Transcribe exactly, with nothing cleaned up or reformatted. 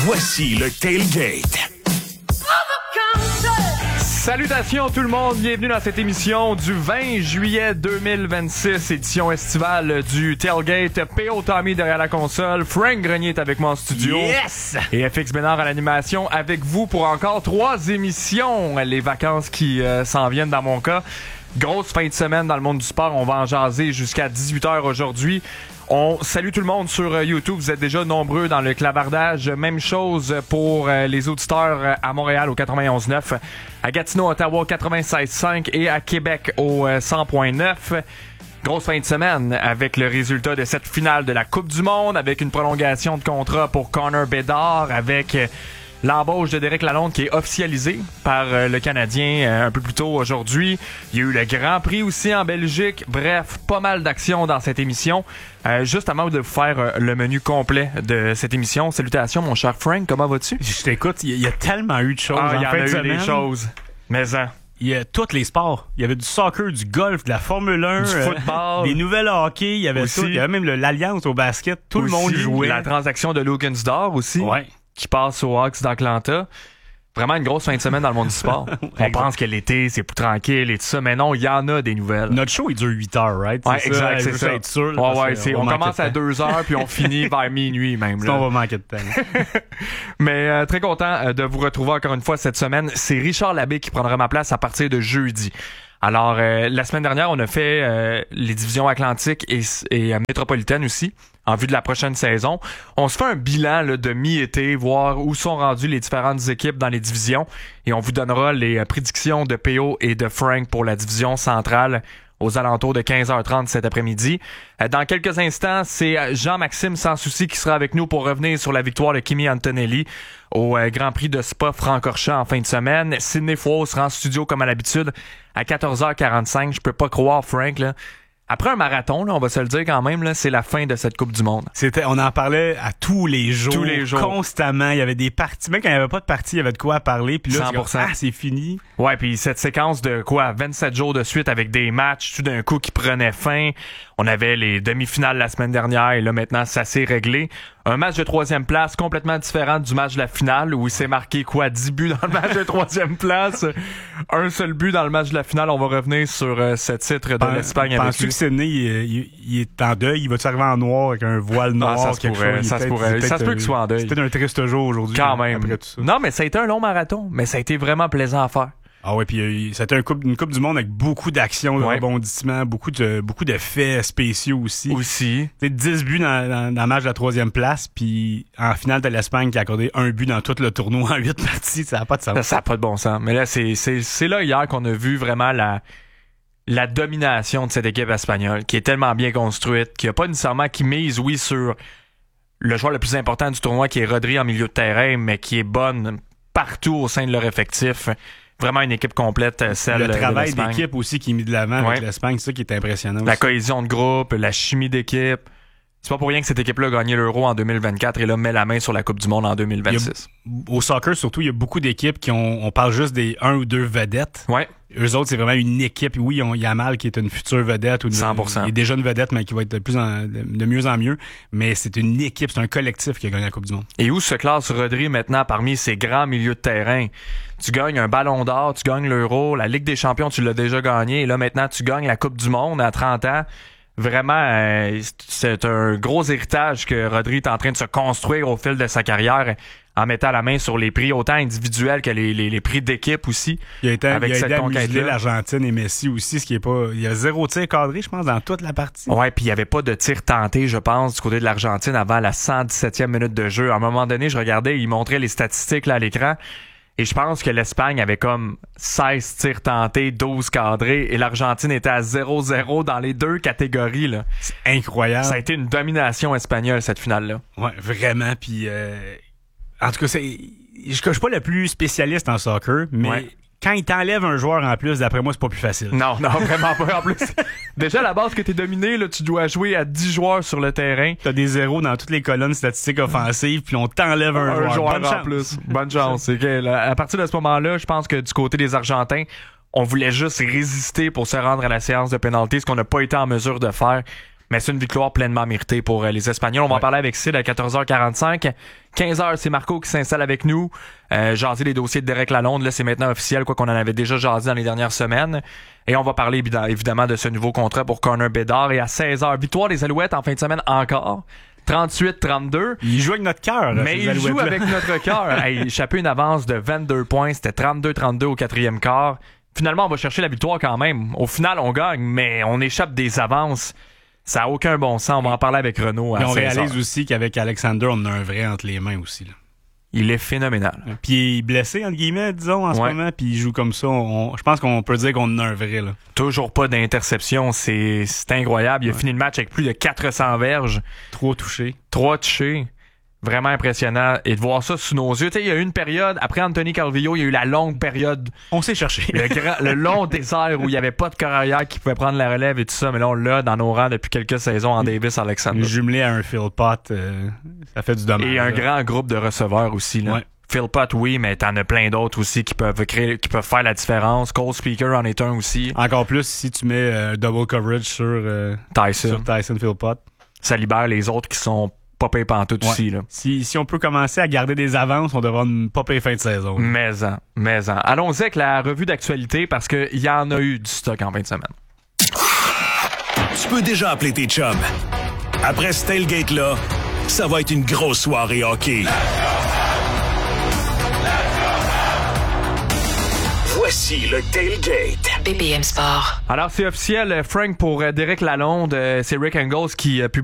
Voici le Tailgate. Salutations tout le monde, bienvenue dans cette émission du vingt juillet deux mille vingt-six, édition estivale du Tailgate. P O Tommy derrière la console, Frank Grenier est avec moi en studio. Yes! Et F X Bénard à l'animation avec vous pour encore trois émissions. Les vacances qui euh, s'en viennent dans mon cas. Grosse fin de semaine dans le monde du sport, on va en jaser jusqu'à dix-huit heures aujourd'hui. On salue tout le monde sur YouTube. Vous êtes déjà nombreux dans le clavardage. Même chose pour les auditeurs à Montréal au quatre-vingt-onze neuf, à Gatineau, Ottawa quatre-vingt-seize cinq et à Québec au cent point neuf. Grosse fin de semaine avec le résultat de cette finale de la Coupe du Monde, avec une prolongation de contrat pour Connor Bedard, avec l'embauche de Derek Lalonde qui est officialisée par euh, le Canadien euh, un peu plus tôt aujourd'hui. Il y a eu le Grand Prix aussi en Belgique. Bref, pas mal d'actions dans cette émission. Euh, juste avant de vous faire euh, le menu complet de cette émission. Salutations mon cher Frank, comment vas-tu? Je t'écoute, il y, y a tellement eu de choses ah, en y en fin a de eu semaine. des choses. Mais hein. Il y a tous les sports. Il y avait du soccer, du golf, de la Formule un, du euh, football, des nouvelles hockey, il y avait aussi. tout. Il y avait même le, l'Alliance au basket. Tout aussi, le monde jouait. La transaction de Lugansdor aussi. Ouais. Qui passe aux Hawks d'Atlanta. Vraiment une grosse fin de semaine dans le monde du sport. On pense que l'été, c'est plus tranquille et tout ça, mais non, il y en a des nouvelles. Notre show, il dure huit heures, right? Ouais, C'est exact, ça, c'est juste ça. être sûr, là, ouais, ouais, c'est, on, on commence à deux heures puis on finit vers minuit même. Sinon, Là. on va manquer de temps. Mais euh, très content euh, de vous retrouver encore une fois cette semaine. C'est Richard Labbé qui prendra ma place à partir de jeudi. Alors, euh, la semaine dernière, on a fait euh, les divisions atlantiques et, et euh, métropolitaines aussi, en vue de la prochaine saison. On se fait un bilan là, de mi-été, voir où sont rendues les différentes équipes dans les divisions. Et on vous donnera les euh, prédictions de P O et de Frank pour la division centrale aux alentours de quinze heures trente cet après-midi. Euh, dans quelques instants, c'est Jean-Maxime Sans Souci qui sera avec nous pour revenir sur la victoire de Kimi Antonelli au euh, Grand Prix de Spa-Francorchamps en fin de semaine. Sidney Fouault sera en studio comme à l'habitude à quatorze heures quarante-cinq. Je peux pas croire, Frank, là. Après un marathon, là, on va se le dire quand même, là, c'est la fin de cette Coupe du Monde. C'était, on en parlait à tous les jours, tous les jours, constamment. Il y avait des parties, même quand il n'y avait pas de partie, il y avait de quoi à parler. Puis là, cent pour cent. ah, c'est fini. Ouais, puis cette séquence de quoi, vingt-sept jours de suite avec des matchs, tout d'un coup qui prenaient fin. On avait les demi-finales la semaine dernière et là maintenant ça s'est réglé. Un match de troisième place complètement différent du match de la finale où il s'est marqué quoi, dix buts dans le match de troisième place, un seul but dans le match de la finale. On va revenir sur euh, ce titre de Pen- l'Espagne avec lui. Penses-tu que Sidney, il, il, il est en deuil? Il va-tu arriver en noir avec un voile noir? Ah, ça se quelque pourrait, chose? ça se pourrait. Ça se peut qu'il soit en deuil. C'était un triste jour aujourd'hui. Quand même. Après tout ça. Non, mais ça a été un long marathon, mais ça a été vraiment plaisant à faire. Ah ouais, puis c'était un coupe, une coupe du monde avec beaucoup d'actions, de ouais. rebondissements, beaucoup de beaucoup d'effets spéciaux aussi. Aussi. C'est dix buts dans, dans, dans le match de la troisième place, puis en finale de l'Espagne qui a accordé un but dans tout le tournoi en huit parties, ça n'a pas de sens. Ça n'a pas de bon sens. Mais là, c'est, c'est, c'est là hier qu'on a vu vraiment la, la domination de cette équipe espagnole, qui est tellement bien construite, qui a pas nécessairement, qui mise, oui, sur le joueur le plus important du tournoi, qui est Rodri en milieu de terrain, mais qui est bonne partout au sein de leur effectif. Vraiment une équipe complète, celle le travail de l'Espagne. d'équipe aussi qui est mis de l'avant ouais. avec l'Espagne, c'est ça qui est impressionnant. La aussi. cohésion de groupe, la chimie d'équipe. C'est pas pour rien que cette équipe-là a gagné l'Euro en deux mille vingt-quatre et là met la main sur la Coupe du Monde en deux mille vingt-six. Il y a, au soccer, surtout, il y a beaucoup d'équipes qui ont, on parle juste des un ou deux vedettes. Ouais. Eux autres, c'est vraiment une équipe. Oui, il y a Yamal qui est une future vedette. Ou une, cent pour cent. Il est déjà une vedette, mais qui va être de, plus en, de, de mieux en mieux. Mais c'est une équipe, c'est un collectif qui a gagné la Coupe du Monde. Et où se classe Rodri maintenant parmi ces grands milieux de terrain? Tu gagnes un ballon d'or, tu gagnes l'Euro, la Ligue des champions, tu l'as déjà gagné. Et là, maintenant, tu gagnes la Coupe du Monde à trente ans. Vraiment, euh, c'est un gros héritage que Rodri est en train de se construire au fil de sa carrière en mettant la main sur les prix autant individuels que les, les, les prix d'équipe aussi. Il a été, avec il a cette aidé à museler conquête-là. l'Argentine et Messi aussi, ce qui est pas... Il y a zéro tir cadré, je pense, dans toute la partie. Ouais, puis il n'y avait pas de tir tenté, je pense, du côté de l'Argentine avant la cent dix-septième minute de jeu. À un moment donné, je regardais, il montrait les statistiques là, à l'écran. Et je pense que l'Espagne avait comme seize tirs tentés, douze cadrés, et l'Argentine était à zéro zéro dans les deux catégories. Là. C'est incroyable. Ça a été une domination espagnole, cette finale-là. Ouais, vraiment. Puis, euh, en tout cas, c'est, je, je suis pas le plus spécialiste en soccer, mais ouais. quand il t'enlève un joueur en plus, d'après moi, c'est pas plus facile. Non, non, vraiment pas. En plus, déjà, à la base que t'es dominé, là, tu dois jouer à dix joueurs sur le terrain. T'as des zéros dans toutes les colonnes statistiques offensives, puis on t'enlève un, un joueur. joueur Bonne en chance. plus. Bonne chance. C'est que, là, à partir de ce moment-là, je pense que du côté des Argentins, on voulait juste résister pour se rendre à la séance de pénalité, ce qu'on n'a pas été en mesure de faire. Mais c'est une victoire pleinement méritée pour euh, les Espagnols. On va ouais. en parler avec Sid à quatorze heures quarante-cinq. quinze heures, c'est Marco qui s'installe avec nous. Euh, jaser les dossiers de Derek Lalonde, là, c'est maintenant officiel, quoi qu'on en avait déjà jasé dans les dernières semaines. Et on va parler évidemment de ce nouveau contrat pour Connor Bedard. Et à seize heures, victoire des Alouettes en fin de semaine encore. trente-huit trente-deux. Il joue avec notre cœur. Là, mais il joue avec notre cœur. Hey, échappé une avance de vingt-deux points. C'était trente-deux trente-deux au quatrième quart. Finalement, on va chercher la victoire quand même. Au final, on gagne, mais on échappe des avances. Ça n'a aucun bon sens. On va en parler avec Renaud à Et on seize heures. réalise aussi qu'avec Alexander, on a un vrai entre les mains aussi. Là. Il est phénoménal. Puis il est blessé, entre guillemets, disons, en ouais. ce moment, puis il joue comme ça. On, je pense qu'on peut dire qu'on a un vrai. Là. Toujours pas d'interception. C'est, c'est incroyable. Il a ouais. fini le match avec plus de quatre cents verges. Trois touchés. Trois touchés. Vraiment impressionnant. Et de voir ça sous nos yeux. Tu sais, il y a eu une période, après Anthony Calvillo, il y a eu la longue période. On s'est cherché. Le, grand, le long désert où il n'y avait pas de carrière qui pouvait prendre la relève et tout ça. Mais là, on l'a dans nos rangs depuis quelques saisons en Davis Alexander. Jumelé à un Phil Pott, euh, ça fait du dommage. Et un là. grand groupe de receveurs aussi. Là. Ouais. Phil Pott, oui, mais t'en as plein d'autres aussi qui peuvent créer, qui peuvent faire la différence. Cole Speaker en est un aussi. Encore plus si tu mets euh, double coverage sur, euh, Tyson. sur Tyson Phil Pott. Ça libère les autres qui sont pas payés pantoute ouais. aussi. Là. Si, si on peut commencer à garder des avances, on devrait une pas payer fin de saison. Là. Mais en, mais en. Allons-y avec la revue d'actualité parce qu'il y en a eu du stock en fin de semaine. Tu peux déjà appeler tes chums. Après ce tailgate-là, ça va être une grosse soirée hockey. Voici le tailgate. B P M Sport. Alors, c'est officiel, Frank, pour Derek Lalonde. C'est Rick Engels qui publie